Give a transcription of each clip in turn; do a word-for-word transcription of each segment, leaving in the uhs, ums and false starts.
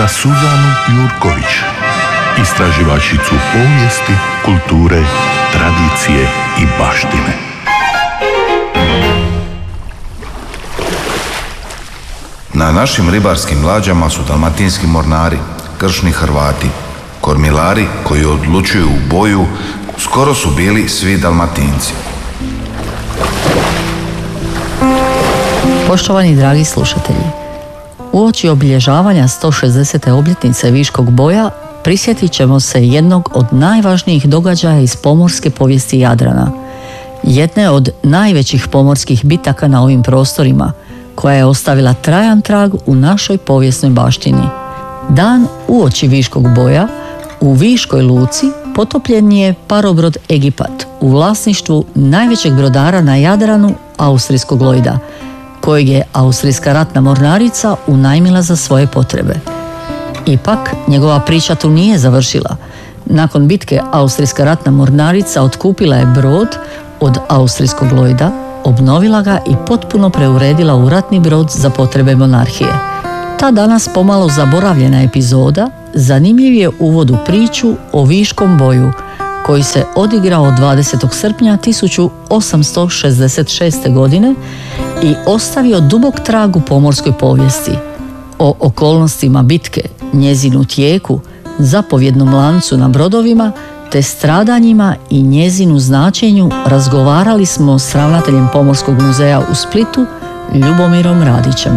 za Suzanu Jurković, istraživačicu povijesti, kulture, tradicije i baštine. Na našim ribarskim lađama su dalmatinski mornari, kršni Hrvati. Kormilari koji odlučuju u boju skoro su bili svi Dalmatinci. Poštovani dragi slušatelji, uoči obilježavanja sto šezdesete obljetnice Viškog boja prisjetit ćemo se jednog od najvažnijih događaja iz pomorske povijesti Jadrana, jedne od najvećih pomorskih bitaka na ovim prostorima, koja je ostavila trajan trag u našoj povijesnoj baštini. Dan uoči Viškog boja u Viškoj luci potopljen je parobrod Egipat u vlasništvu najvećeg brodara na Jadranu, austrijskog Lloyda, kojeg je austrijska ratna mornarica unajmila za svoje potrebe. Ipak, njegova priča tu nije završila. Nakon bitke austrijska ratna mornarica otkupila je brod od austrijskog Lloyda, obnovila ga i potpuno preuredila u ratni brod za potrebe monarhije. Ta danas pomalo zaboravljena epizoda zanimljiv je uvod u priču o Viškom boju, koji se odigrao dvadesetog srpnja tisuću osamsto šezdeset šeste. godine i ostavio dubok trag u pomorskoj povijesti. O okolnostima bitke, njezinu tijeku, zapovjednom lancu na brodovima, te stradanjima i njezinu značenju razgovarali smo s ravnateljem Pomorskog muzeja u Splitu, Ljubomirom Radićem.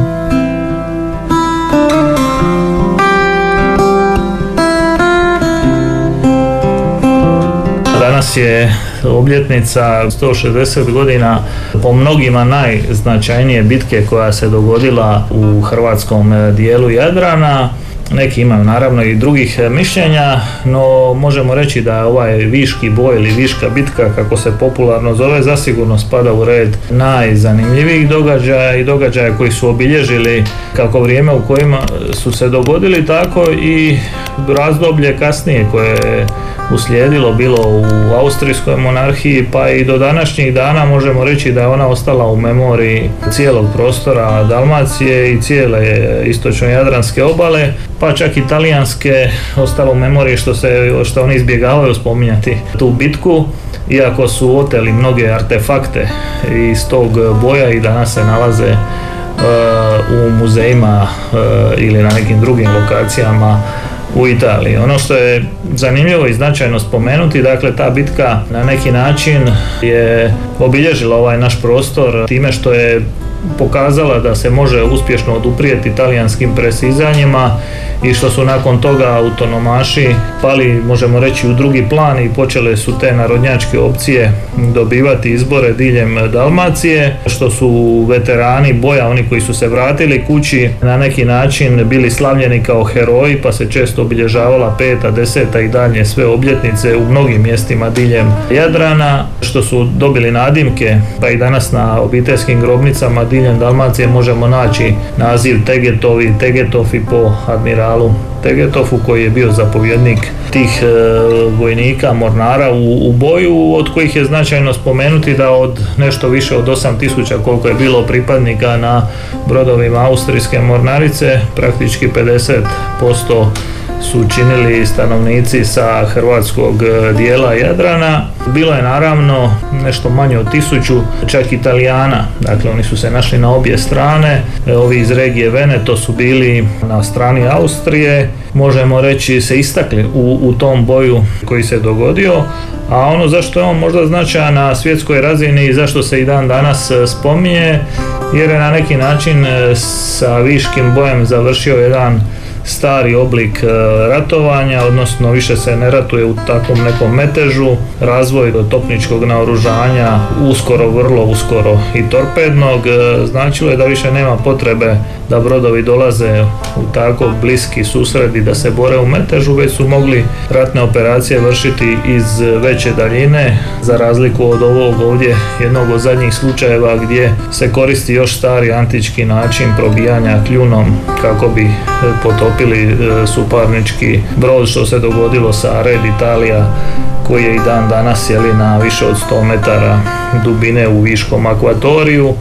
Danas je obljetnica sto šezdeset godina po mnogima najznačajnije bitke koja se dogodila u hrvatskom dijelu Jadrana. Neki imaju naravno i drugih mišljenja, no možemo reći da ovaj Viški boj ili Viška bitka, kako se popularno zove, zasigurno spada u red najzanimljivijih događaja i događaja koji su obilježili kako vrijeme u kojima su se dogodili, tako i razdoblje kasnije koje je uslijedilo bilo u austrijskoj monarhiji, pa i do današnjih dana možemo reći da je ona ostala u memoriji cijelog prostora Dalmacije i cijele istočno-jadranske obale, pa čak i talijanske, ostalo u memoriji što se što oni izbjegavaju spominjati tu bitku, iako su oteli mnoge artefakte iz tog boja i danas se nalaze uh, u muzejima uh, ili na nekim drugim lokacijama u Italiji. Ono što je zanimljivo i značajno spomenuti, dakle ta bitka na neki način je obilježila ovaj naš prostor time što je pokazala da se može uspješno oduprijeti talijanskim presizanjima i što su nakon toga autonomaši pali, možemo reći, u drugi plan i počele su te narodnjačke opcije dobivati izbore diljem Dalmacije, što su veterani boja, oni koji su se vratili kući, na neki način bili slavljeni kao heroji, pa se često obilježavala peta, deseta i dalje sve obljetnice u mnogim mjestima diljem Jadrana, što su dobili nadimke, pa i danas na obiteljskim grobnicama diljem Dalmacije možemo naći naziv Tegetovi, Tegetofi po admiralu Tegetofu, koji je bio zapovjednik tih e, vojnika, mornara u, u boju, od kojih je značajno spomenuti da od nešto više od osam tisuća koliko je bilo pripadnika na brodovima austrijske mornarice, praktički pedeset posto su činili stanovnici sa hrvatskog dijela Jadrana. Bilo je naravno nešto manje od tisuću čak Italijana, dakle oni su se našli na obje strane. Ovi iz regije Veneto su bili na strani Austrije, možemo reći se istakli u, u tom boju koji se dogodio, a ono zašto je on možda značajan na svjetskoj razini i zašto se i dan danas spominje, jer je na neki način sa Viškim bojem završio jedan stari oblik ratovanja, odnosno više se ne ratuje u takvom nekom metežu, razvoj topničkog naoružanja, uskoro, vrlo uskoro i torpednog, značilo je da više nema potrebe da brodovi dolaze u tako bliski susret i da se bore u metežu, već su mogli ratne operacije vršiti iz veće daljine, za razliku od ovog ovdje jednog od zadnjih slučajeva gdje se koristi još stari antički način probijanja kljunom kako bi potopili suparnički brod, što se dogodilo sa Red Italija, koji je i dan danas jeli na više od sto metara dubine u Viškom akvatoriju,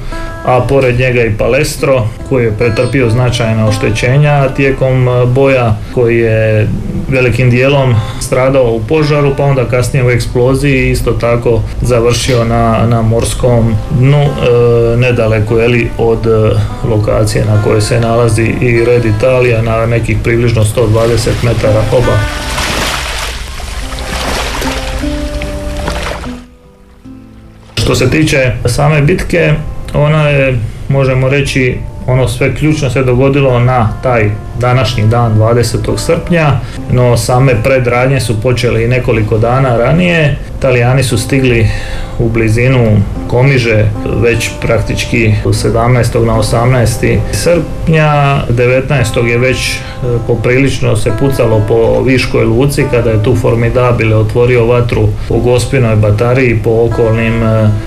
a pored njega i Palestro koji je pretrpio značajna oštećenja tijekom boja, koji je velikim dijelom stradao u požaru, pa onda kasnije u eksploziji isto tako završio na, na morskom dnu, e, nedaleko je li od e, lokacije na kojoj se nalazi i Red Italija, na nekih približno sto dvadeset metara oba. Što se tiče same bitke, ona je, možemo reći, ono sve ključno se dogodilo na taj današnji dan dvadesetog srpnja, no same predradnje su počele i nekoliko dana ranije. Talijani su stigli u blizinu Komiže već praktički sedamnaestog na osamnaesti srpnja, devetnaestog je već poprilično se pucalo po Viškoj luci kada je tu Formidabile otvorio vatru po Gospinoj batariji, po okolnim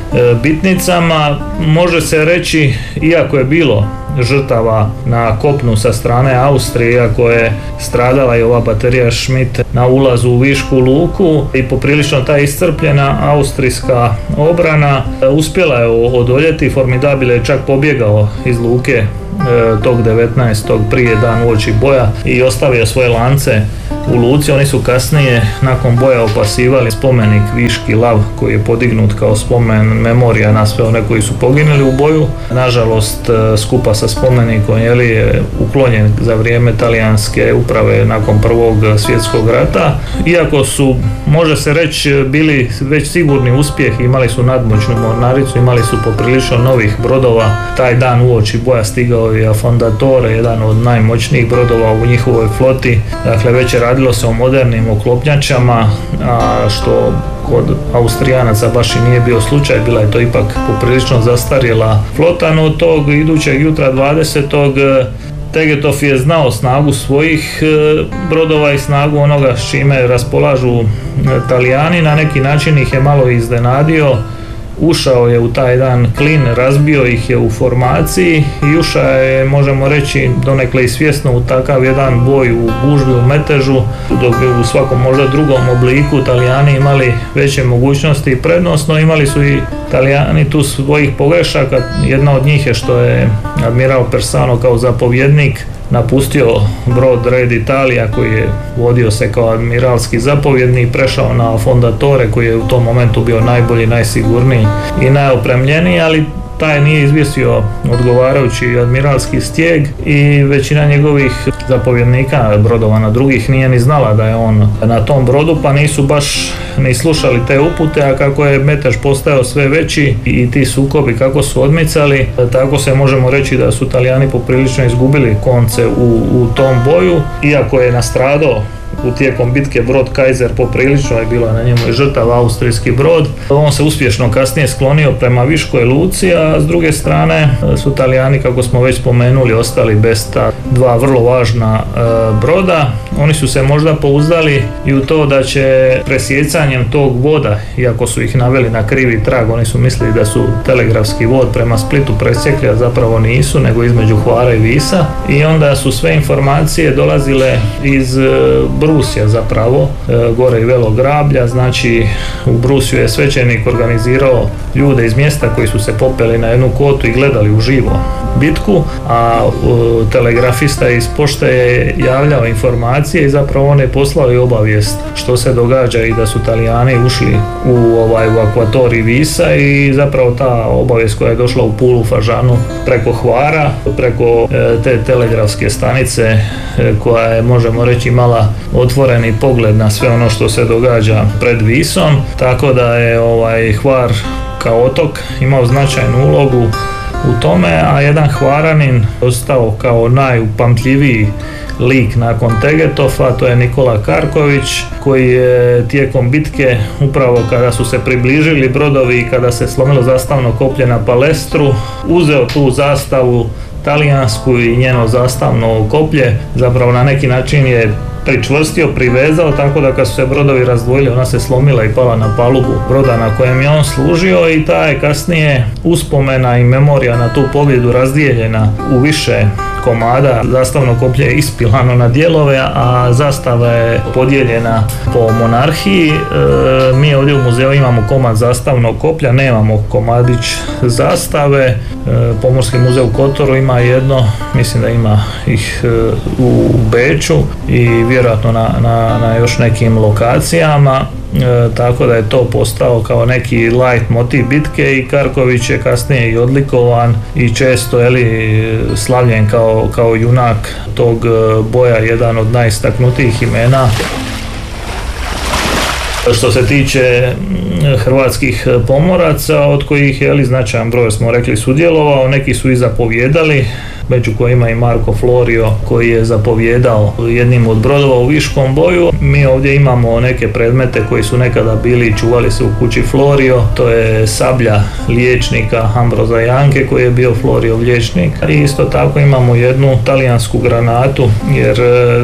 bitnicama. Može se reći, iako je bilo žrtava na kopnu sa strane Austrije, iako je stradala i ova baterija Schmidt na ulazu u Višku luku i poprilično ta iscrpljena austrijska obrana uspjela je odoljeti. Formidabile je čak pobjegao iz luke tog devetnaestog prije dan uoči boja i ostavio svoje lance u luci. Oni su kasnije nakon boja opasivali spomenik Viški lav koji je podignut kao spomen memorija na sve one koji su poginuli u boju. Nažalost, skupa sa spomenikom je li uklonjen za vrijeme talijanske uprave nakon Prvog svjetskog rata. Iako su, može se reći, bili već sigurni uspjeh, imali su nadmoćnu mornaricu, imali su poprilično novih brodova. Taj dan uoči boja stigao je Affondatore, jedan od najmoćnijih brodova u njihovoj floti. Dakle, već je radilo se o modernim oklopnjačama, a što kod Austrijanaca baš i nije bio slučaj, bila je to ipak poprilično zastarjela flota, no tog idućeg jutra dvadesetog Tegetov je znao snagu svojih brodova i snagu onoga s čime raspolažu Talijani, na neki način ih je malo iznenadio. Ušao je u taj dan klin, razbio ih je u formaciji i ušao je, možemo reći, donekle i svjesno u takav jedan boj u gužvi, u metežu, dok bi u svakom možda drugom obliku Talijani imali veće mogućnosti i prednosno. Imali su i Talijani tu svojih pogrešaka. Jedna od njih je što je admiral Persano kao zapovjednik napustio brod Red Italija koji je vodio se kao admiralski zapovjednik, prešao na Affondatore koji je u tom momentu bio najbolji, najsigurniji i najopremljeniji, ali taj nije izvisio odgovarajući admiralski stijeg i većina njegovih zapovjednika brodova na drugih nije ni znala da je on na tom brodu, pa nisu baš ni slušali te upute, a kako je metež postajao sve veći i ti sukobi kako su odmicali, tako se možemo reći da su Talijani poprilično izgubili konce u, u tom boju, iako je nastradao u tijekom bitke brod Kaiser, poprilično je bilo na njemu i žrtav austrijski brod. On se uspješno kasnije sklonio prema Viškoj luci, a s druge strane su Talijani, kako smo već spomenuli, ostali bez ta dva vrlo važna e, broda. Oni su se možda pouzdali i u to da će presjecanjem tog voda, iako su ih naveli na krivi trag, oni su mislili da su telegrafski vod prema Splitu presjekli, a zapravo nisu, nego između Hvara i Visa, i onda su sve informacije dolazile iz e, Brusija zapravo, e, gore i Velograblja. Znači u Brusiju je svećenik organizirao ljude iz mjesta koji su se popeli na jednu kotu i gledali uživo bitku, a e, telegrafista iz pošte je javljao informacije i zapravo on je poslao i obavijest što se događa i da su Talijani ušli u, ovaj, u akvatorij Visa, i zapravo ta obavijest koja je došla u Pulu, Fažanu preko Hvara, preko e, te telegrafske stanice e, koja je, možemo reći, imala otvoreni pogled na sve ono što se događa pred Visom, tako da je ovaj Hvar kao otok imao značajnu ulogu u tome, a jedan Hvaranin ostao kao najupamtljiviji lik nakon Tegetova, to je Nikola Karković, koji je tijekom bitke, upravo kada su se približili brodovi i kada se slomilo zastavno koplje na Palestru, uzeo tu zastavu talijansku i njeno zastavno koplje, zapravo na neki način je pričvrstio, privezao, tako da kad su se brodovi razdvojili, ona se slomila i pala na palubu broda na kojem je on služio, i ta je kasnije uspomena i memorija na tu pobjedu razdijeljena u više komada. Zastavno koplje je ispilano na dijelove, a zastava je podijeljena po monarhiji. E, mi ovdje u muzeju imamo komad zastavnog koplja, nemamo komadić zastave. E, Pomorski muzej u Kotoru ima jedno, mislim da ima ih e, u Beču i vjerojatno na, na, na još nekim lokacijama. E, tako da je to postao kao neki light motiv bitke i Karković je kasnije i odlikovan i često je li slavljen kao, kao junak tog boja, jedan od najistaknutijih imena. Što se tiče hrvatskih pomoraca, od kojih je li značajan broj, smo rekli, sudjelovao, neki su i zapovjedali, među kojima i Marko Florio koji je zapovjedao jednim od brodova u Viškom boju. Mi ovdje imamo neke predmete koji su nekada bili i čuvali se u kući Florio, to je sablja liječnika Ambroza Janke koji je bio Floriov liječnik. I isto tako imamo jednu talijansku granatu, jer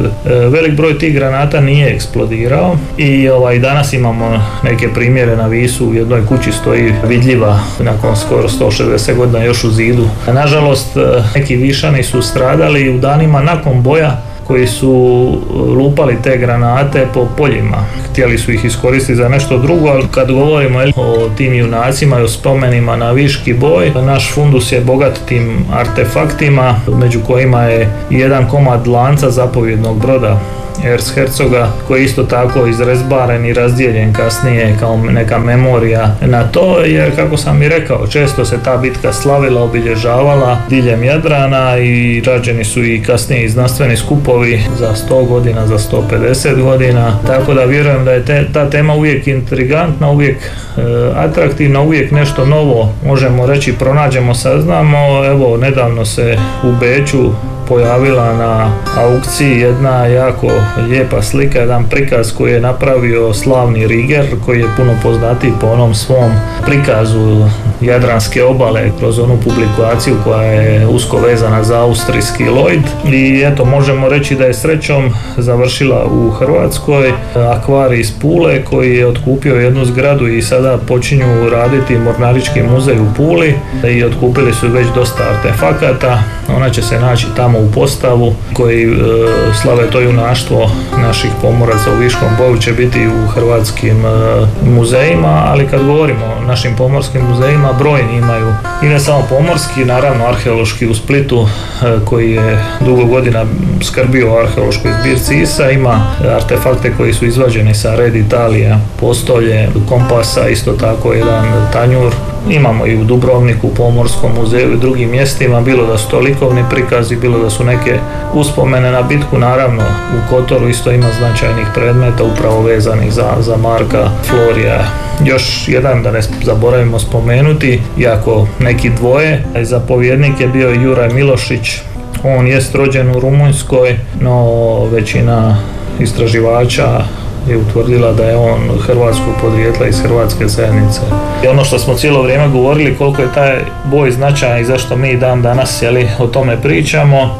velik broj tih granata nije eksplodirao i ovaj, danas imamo neke primjere na Visu, u jednoj kući stoji vidljiva nakon skoro sto šezdeset godina još u zidu. Nažalost, neki Višani su stradali u danima nakon boja, koji su lupali te granate po poljima. Htjeli su ih iskoristiti za nešto drugo, ali kad govorimo o tim junacima i o spomenima na Viški boj, naš fundus je bogat tim artefaktima, među kojima je jedan komad lanca zapovjednog broda Erzherzoga, koji je isto tako izrezbaren i razdijeljen kasnije kao neka memorija na to, jer kako sam i rekao, često se ta bitka slavila, obilježavala diljem Jadrana i rađeni su i kasnije i znanstveni skupovi za sto godina, za sto pedeset godina, tako da vjerujem da je te, ta tema uvijek intrigantna, uvijek e, atraktivna, uvijek nešto novo, možemo reći, pronađemo, saznamo. Evo, nedavno se u Beču pojavila na aukciji jedna jako lijepa slika, jedan prikaz koji je napravio slavni Riger, koji je puno poznatiji po onom svom prikazu Jadranske obale kroz onu publikaciju koja je usko vezana za austrijski Lloyd. I eto, možemo reći da je srećom završila u Hrvatskoj. Akvarij iz Pule koji je otkupio jednu zgradu i sada počinju raditi Mornarički muzej u Puli i otkupili su već dosta artefakata. Ona će se naći tamo u postavu koji e, slave to junaštvo naših pomoraca u Viškom boju, će biti u hrvatskim e, muzejima, ali kad govorimo o našim pomorskim muzejima, brojni imaju i ne samo pomorski, naravno arheološki u Splitu e, koji je dugo godina skrbio o arheološkoj zbirci I S A, ima artefakte koji su izvađeni sa Red Italija, postolje, kompasa, isto tako jedan tanjur. Imamo i u Dubrovniku, u Pomorskom muzeju i drugim mjestima, bilo da su to likovni prikazi, bilo da su neke uspomene na bitku. Naravno, u Kotoru isto ima značajnih predmeta upravo vezanih za, za Marka Florija. Još jedan, da ne zaboravimo spomenuti, iako neki dvoje, zapovjednik je bio Juraj Milošić. On jest rođen u Rumunjskoj, no većina istraživača je utvrdila da je on hrvatskog podrijetla iz hrvatske zajednice. I ono što smo cijelo vrijeme govorili, koliko je taj boj značajan i zašto mi dan danas jeli, o tome pričamo,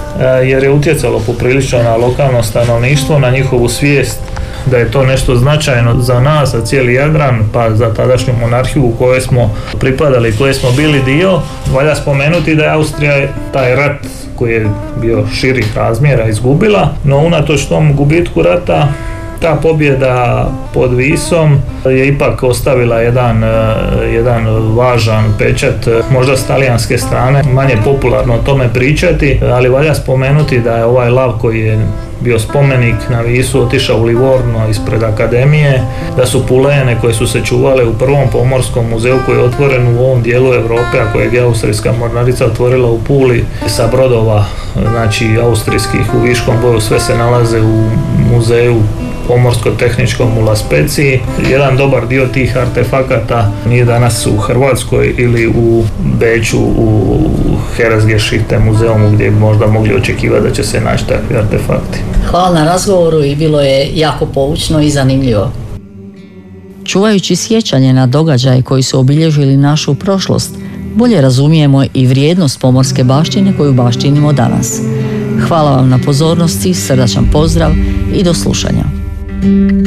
jer je utjecalo poprilično na lokalno stanovništvo, na njihovu svijest da je to nešto značajno za nas, za cijeli Jadran, pa za tadašnju monarhiju u kojoj smo pripadali, koje smo bili dio. Valja spomenuti da je Austrija taj rat koji je bio širih razmjera izgubila, no unatoč tom gubitku rata ta pobjeda pod Visom je ipak ostavila jedan, jedan važan pečat, možda s talijanske strane, manje popularno o tome pričati, ali valja spomenuti da je ovaj lav koji je bio spomenik na Visu otišao u Livorno ispred akademije, da su pulene koje su se čuvale u prvom pomorskom muzeju koji je otvoren u ovom dijelu Europe, a kojeg je austrijska mornarica otvorila u Puli sa brodova, znači austrijskih u Viškom boju, sve se nalaze u muzeju pomorsko-tehničkom u La Speziji. Jedan dobar dio tih artefakata nije danas u Hrvatskoj ili u Beču u Herzgeschichte muzeumu gdje bi možda mogli očekivati da će se naći takvi artefakti. Hvala na razgovoru i bilo je jako poučno i zanimljivo. Čuvajući sjećanje na događaje koji su obilježili našu prošlost, bolje razumijemo i vrijednost pomorske baštine koju baštinimo danas. Hvala vam na pozornosti, srdačan pozdrav i do slušanja.